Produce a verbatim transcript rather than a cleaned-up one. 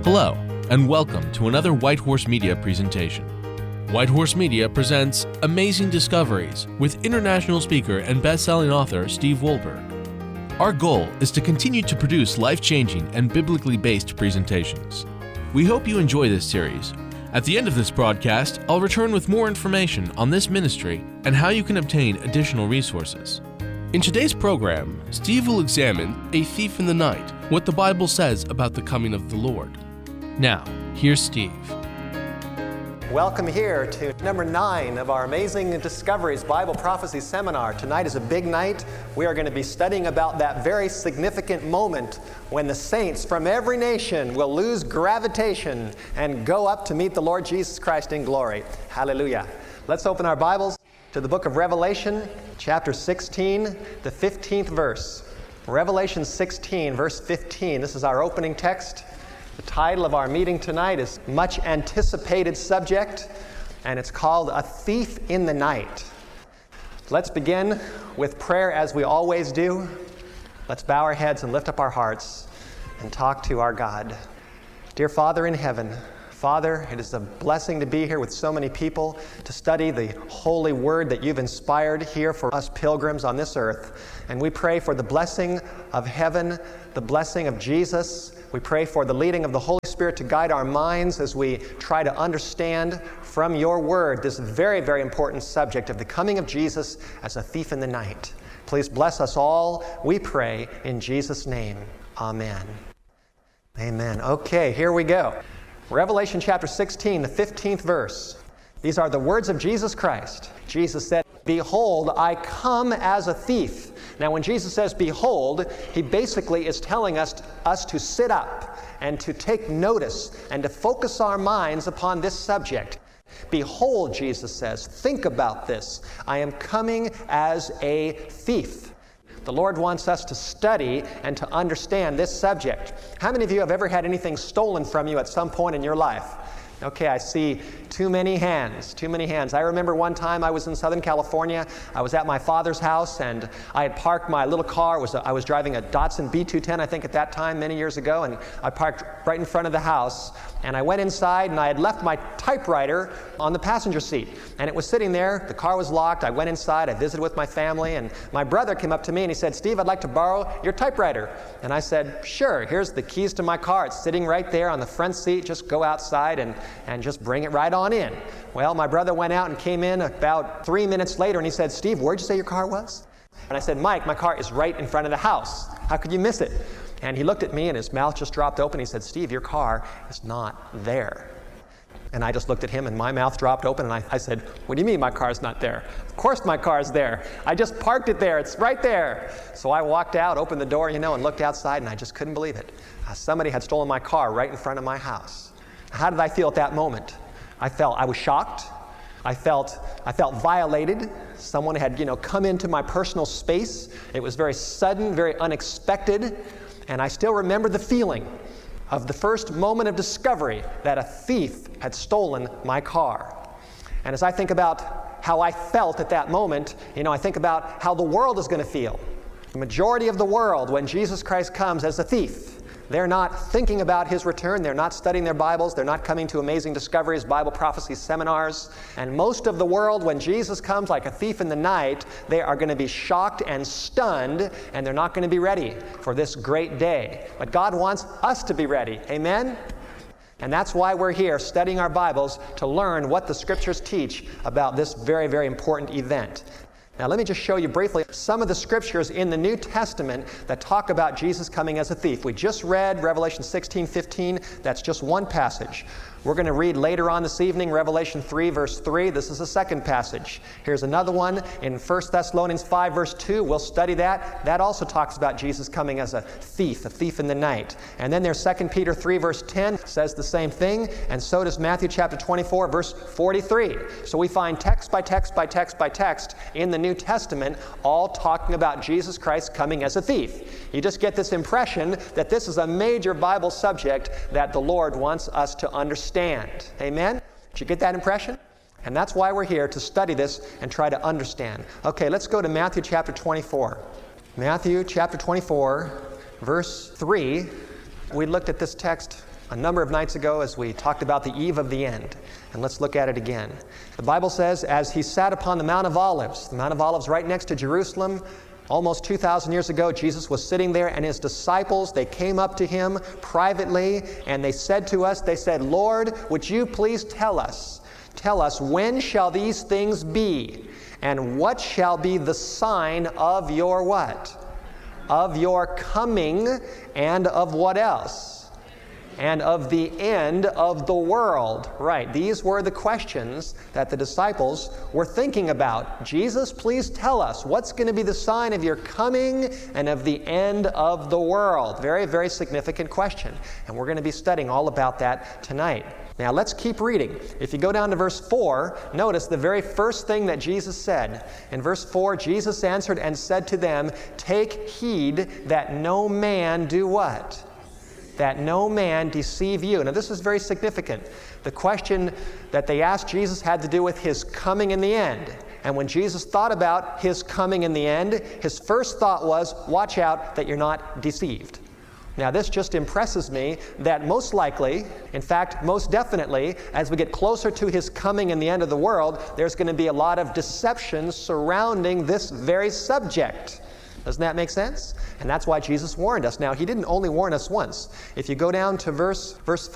Hello, and welcome to another White Horse Media presentation. White Horse Media presents Amazing Discoveries with international speaker and best-selling author Steve Wohlberg. Our goal is to continue to produce life-changing and biblically based presentations. We hope you enjoy this series. At the end of this broadcast, I'll return with more information on this ministry and how you can obtain additional resources. In today's program, Steve will examine A Thief in the Night, what the Bible says about the coming of the Lord. Now, here's Steve. Welcome here to number nine of our Amazing Discoveries Bible Prophecy Seminar. Tonight is a big night. We are going to be studying about that very significant moment when the saints from every nation will lose gravitation and go up to meet the Lord Jesus Christ in glory. Hallelujah. Let's open our Bibles to the book of Revelation, chapter sixteen, the fifteenth verse. Revelation sixteen, verse fifteen. This is our opening text. The title of our meeting tonight is Much Anticipated Subject, and it's called A Thief in the Night. Let's begin with prayer as we always do. Let's bow our heads and lift up our hearts and talk to our God. Dear Father in heaven, Father, it is a blessing to be here with so many people to study the holy word that you've inspired here for us pilgrims on this earth. And we pray for the blessing of heaven, the blessing of Jesus. We pray for the leading of the Holy Spirit to guide our minds as we try to understand from your word this very, very important subject of the coming of Jesus as a thief in the night. Please bless us all, we pray, in Jesus' name. Amen. Amen. Okay, here we go. Revelation chapter sixteen, the fifteenth verse. These are the words of Jesus Christ. Jesus said, "Behold, I come as a thief." Now, when Jesus says, "Behold," he basically is telling us, us to sit up and to take notice and to focus our minds upon this subject. Behold, Jesus says, think about this. I am coming as a thief. The Lord wants us to study and to understand this subject. How many of you have ever had anything stolen from you at some point in your life? Okay, I see too many hands, too many hands. I remember one time I was in Southern California. I was at my father's house, and I had parked my little car. It was a, I was driving a Datsun B two ten, I think, at that time, many years ago, and I parked right in front of the house. And I went inside, and I had left my typewriter on the passenger seat. And it was sitting there. The car was locked. I went inside. I visited with my family, and my brother came up to me, and he said, "Steve, I'd like to borrow your typewriter." And I said, "Sure. Here's the keys to my car. It's sitting right there on the front seat. Just go outside and and just bring it right on in." Well, my brother went out and came in about three minutes later, and he said, "Steve, where'd you say your car was?" And I said, "Mike, my car is right in front of the house. How could you miss it?" And he looked at me, and his mouth just dropped open. He said, "Steve, your car is not there." And I just looked at him, and my mouth dropped open, and I, I said, "What do you mean my car's not there?" "Of course my car's there. I just parked it there. It's right there." So I walked out, opened the door, you know, and looked outside, and I just couldn't believe it. Uh, somebody had stolen my car right in front of my house. How did I feel at that moment? I felt, I was shocked. I felt, I felt violated. Someone had, you know, come into my personal space. It was very sudden, very unexpected. And I still remember the feeling of the first moment of discovery that a thief had stolen my car. And as I think about how I felt at that moment, you know, I think about how the world is going to feel. The majority of the world, when Jesus Christ comes as a thief, they're not thinking about his return. They're not studying their Bibles. They're not coming to Amazing Discoveries Bible Prophecy Seminars. And most of the world, when Jesus comes like a thief in the night, they are going to be shocked and stunned, and they're not going to be ready for this great day. But God wants us to be ready. Amen? And that's why we're here studying our Bibles, to learn what the Scriptures teach about this very, very important event. Now, let me just show you briefly some of the scriptures in the New Testament that talk about Jesus coming as a thief. We just read Revelation sixteen fifteen. That's just one passage. We're going to read later on this evening Revelation three, verse three. This is the second passage. Here's another one in First Thessalonians five, verse two. We'll study that. That also talks about Jesus coming as a thief, a thief in the night. And then there's Second Peter three, verse ten, says the same thing. And so does Matthew chapter twenty-four, verse forty-three. So we find text by text by text by text in the New Testament all talking about Jesus Christ coming as a thief. You just get this impression that this is a major Bible subject that the Lord wants us to understand. Amen? Did you get that impression? And that's why we're here, to study this and try to understand. Okay, let's go to Matthew chapter twenty-four. Matthew chapter twenty-four, verse three. We looked at this text a number of nights ago as we talked about the eve of the end. And let's look at it again. The Bible says, as he sat upon the Mount of Olives, the Mount of Olives right next to Jerusalem, almost two thousand years ago, Jesus was sitting there, and his disciples, they came up to him privately, and they said to us, they said, Lord, would you please tell us, tell us, when shall these things be? And what shall be the sign of your what? Of your coming, and of what else? And of the end of the world. Right, these were the questions that the disciples were thinking about. Jesus, please tell us, what's going to be the sign of your coming and of the end of the world? Very, very significant question. And we're going to be studying all about that tonight. Now let's keep reading. If you go down to verse four, notice the very first thing that Jesus said. In verse four, Jesus answered and said to them, take heed that no man do what? That no man deceive you. Now this is very significant. The question that they asked Jesus had to do with his coming in the end. And when Jesus thought about his coming in the end, his first thought was, watch out that you're not deceived. Now this just impresses me that most likely, in fact most definitely, as we get closer to his coming in the end of the world, there's going to be a lot of deception surrounding this very subject. Doesn't that make sense? And that's why Jesus warned us. Now, he didn't only warn us once. If you go down to verse, verse five,